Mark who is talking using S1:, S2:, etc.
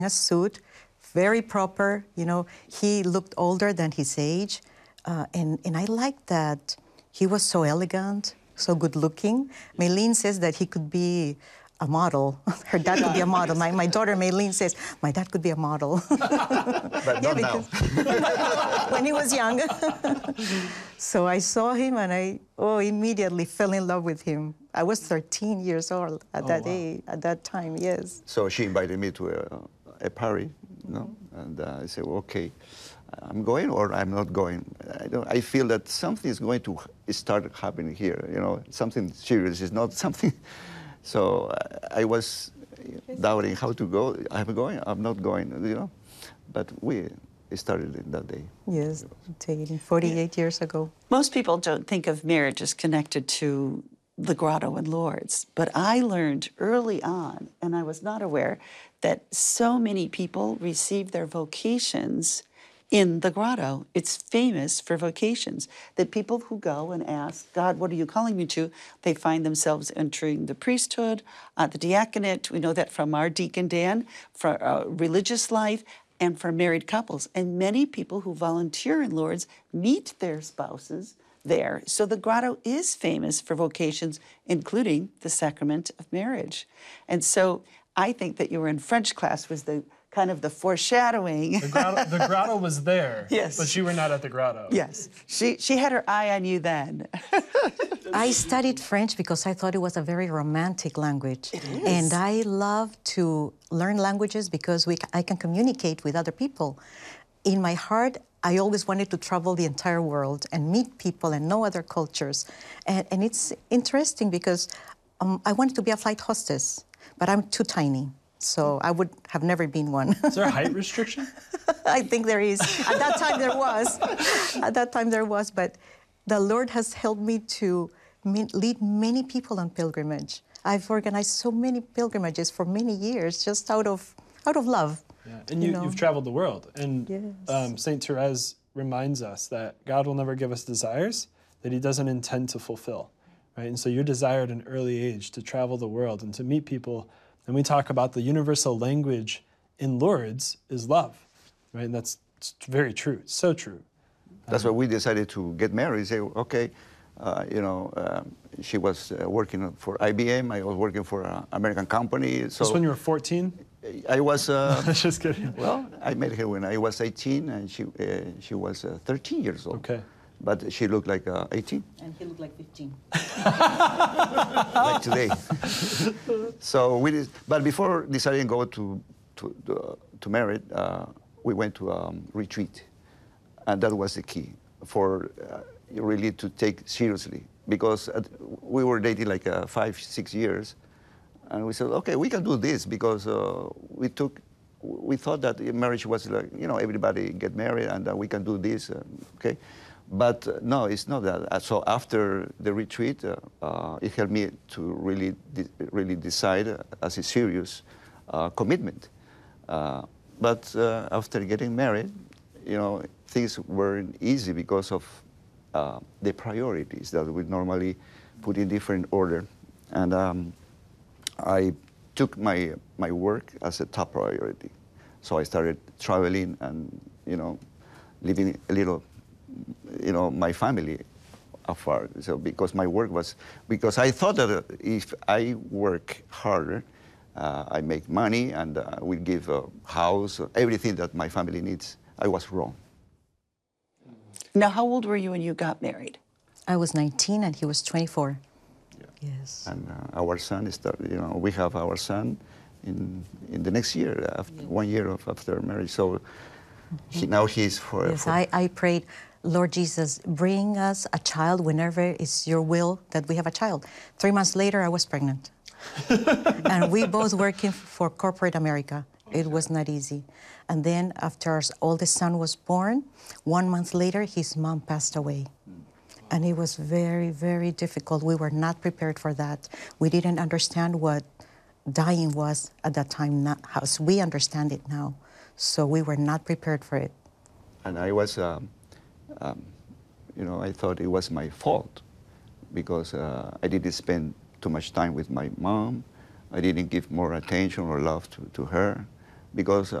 S1: A suit, very proper. You know, he looked older than his age, and I liked that he was so elegant, so good looking. Maylene says that he could be a model. Her dad could be a model. My daughter Maylene says, my dad could be a model.
S2: But not now.
S1: When he was young. So I saw him and I immediately fell in love with him. I was 13 years old at that age, at that time, yes.
S2: So she invited me to a party, you know, and I said, well, okay, I'm going or I'm not going. I feel that something is going to start happening here, you know, something serious. It's not something. So I was doubting how to go. I'm going, I'm not going, you know. But we started it that day.
S1: Yes, dating 48 years ago.
S3: Most people don't think of marriage as connected to the grotto and Lourdes, but I learned early on, and I was not aware, that so many people receive their vocations in the grotto. It's famous for vocations, that people who go and ask, God, what are you calling me to? They find themselves entering the priesthood, the diaconate. We know that from our Deacon Dan, for religious life, and for married couples. And many people who volunteer in Lourdes meet their spouses there. So the grotto is famous for vocations, including the sacrament of marriage. And so I think that you were in French class was the kind of the foreshadowing.
S4: The grotto was there,
S3: yes,
S4: but you were not at the grotto.
S3: Yes, she had her eye on you then.
S1: I studied French because I thought it was a very romantic language.
S3: It is.
S1: And I love to learn languages because I can communicate with other people. In my heart, I always wanted to travel the entire world and meet people and know other cultures. And it's interesting because I wanted to be a flight hostess, but I'm too tiny. So I would have never been one.
S4: Is there a height restriction?
S1: I think there is. At that time there was. At that time there was. But the Lord has helped me to lead many people on pilgrimage. I've organized so many pilgrimages for many years just out of love.
S4: Yeah. And you've traveled the world. And
S1: yes.
S4: St. Therese reminds us that God will never give us desires that he doesn't intend to fulfill. Right? And so you're desired at an early age to travel the world and to meet people. And we talk about the universal language in Lourdes is love, right? And that's very true. It's so true.
S2: That's why we decided to get married. Say, okay, you know, she was working for IBM. I was working for an American company. So
S4: just when you were 14?
S2: I was.
S4: Just kidding.
S2: Well, I met her when I was 18, and she was 13 years old.
S4: Okay.
S2: But she looked like 18.
S1: And he looked like 15.
S2: Like today. So but before deciding to go to married, we went to a retreat, and that was the key for really to take seriously, because we were dating like 5-6 years, and we said, okay, we can do this, because we thought that marriage was like, you know, everybody get married and we can do this, okay. But no, it's not that. So after the retreat, it helped me to really decide as a serious commitment. But after getting married, you know, things weren't easy because of the priorities that we normally put in different order. And I took my work as a top priority. So I started traveling and, you know, living a little, you know, my family afar. So because my work was, because I thought that if I work harder, I make money and we give a house, everything that my family needs. I was wrong.
S3: Now, how old were you when you got married?
S1: I was 19 and he was 24.
S2: Yeah.
S1: Yes.
S2: And our son started, you know, we have our son in the next year, after 1 year after marriage. So now he's for...
S1: Yes, I prayed, Lord Jesus, bring us a child whenever it's your will that we have a child. 3 months later, I was pregnant. And we both working for corporate America. It was not easy. And then after our oldest son was born, 1 month later, his mom passed away. And it was very, very difficult. We were not prepared for that. We didn't understand what dying was at that time, not as we understand it now. So we were not prepared for it.
S2: And I was, you know, I thought it was my fault because I didn't spend too much time with my mom. I didn't give more attention or love to her. because